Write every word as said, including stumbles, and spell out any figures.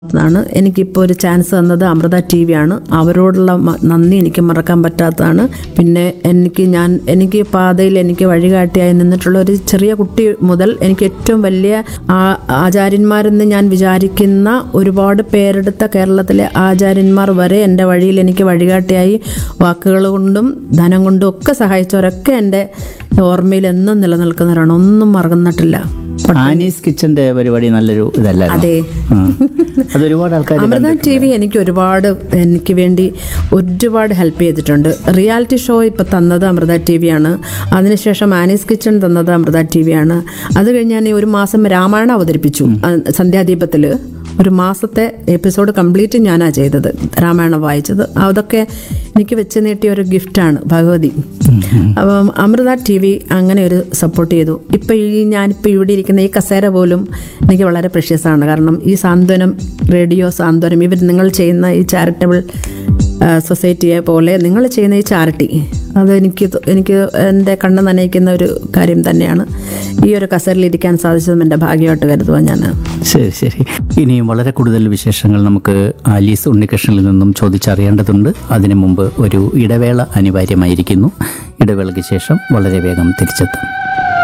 ാണ് എനിക്കിപ്പോൾ ഒരു ചാൻസ് തന്നത് അമൃത ടി വി ആണ്. അവരോടുള്ള മ- നന്ദി എനിക്ക് മറക്കാൻ പറ്റാത്തതാണ്. പിന്നെ എനിക്ക് ഞാൻ എനിക്ക് പാതയിൽ എനിക്ക് വഴികാട്ടിയായി നിന്നിട്ടുള്ള ഒരു ചെറിയ കുട്ടി മുതൽ എനിക്ക് ഏറ്റവും വലിയ ആ- ആചാര്യന്മാരെന്ന് ഞാൻ വിചാരിക്കുന്ന ഒരുപാട് പേരെടുത്ത കേരളത്തിലെ ആചാര്യന്മാർ വരെ എൻ്റെ വഴിയിൽ എനിക്ക് വഴികാട്ടിയായി വാക്കുകൾ കൊണ്ടും ധനം കൊണ്ടും ഒക്കെ സഹായിച്ചവരൊക്കെ എൻ്റെ ഓർമ്മയിൽ എന്നും നിലനിൽക്കുന്നവരാണ്. ഒന്നും മറന്നിട്ടില്ല. ആനീസ് കിച്ചന്റെ പരിപാടി നല്ലൊരു ഇതല്ല. അതെ, അതൊരുപാട് ആൾക്കാർ അമൃത ടി വി എനിക്ക് ഒരുപാട് എനിക്ക് വേണ്ടി ഒരുപാട് ഹെൽപ്പ് ചെയ്തിട്ടുണ്ട്. റിയാലിറ്റി ഷോ ഇപ്പം തന്നത് അമൃത ടി വി ആണ്. അതിനുശേഷം ആനീസ് കിച്ചൺ തന്നത് അമൃത ടി വി ആണ്. അത് കഴിഞ്ഞ് ഞാൻ ഒരു മാസം രാമായണം അവതരിപ്പിച്ചു സന്ധ്യാദീപത്തിൽ. ഒരു മാസത്തെ എപ്പിസോഡ് കംപ്ലീറ്റ് ഞാനാണ് ചെയ്തത്, രാമായണം വായിച്ചത്. അതൊക്കെ എനിക്ക് വെച്ച് നീട്ടിയ ഒരു ഗിഫ്റ്റാണ് ഭഗവതി. അപ്പം അമൃത ടി വി അങ്ങനെ ഒരു സപ്പോർട്ട് ചെയ്തു. ഇപ്പം ഈ ഞാനിപ്പോൾ ഇവിടെ ഇരിക്കുന്ന ഈ കസേര പോലും എനിക്ക് വളരെ പ്രഷ്യസാണ്. കാരണം ഈ സാന്ത്വനം റേഡിയോ സാന്ത്വനം ഇവർ നിങ്ങൾ ചെയ്യുന്ന ഈ ചാരിറ്റബിൾ സൊസൈറ്റിയെ പോലെ നിങ്ങൾ ചെയ്യുന്ന ഈ ചാരിറ്റി അത് എനിക്ക് ത- എനിക്ക് എൻ്റെ കണ്ണ് നനയിക്കുന്ന ഒരു കാര്യം തന്നെയാണ്. ഈ ഒരു കസേരയിലിരിക്കാൻ സാധിച്ചതും എൻ്റെ ഭാഗ്യമായിട്ട് കരുതുവാൻ ഞാൻ. ശരി ശരി ഇനിയും വളരെ കൂടുതൽ വിശേഷങ്ങൾ നമുക്ക് ആലീസ് ഉണ്ണികൃഷ്ണനിൽ നിന്നും ചോദിച്ചറിയേണ്ടതുണ്ട്. അതിനു മുമ്പ് ഒരു ഇടവേള അനിവാര്യമായിരിക്കുന്നു. ഇടവേളയ്ക്ക് ശേഷം വളരെ വേഗം തിരിച്ചെത്തും.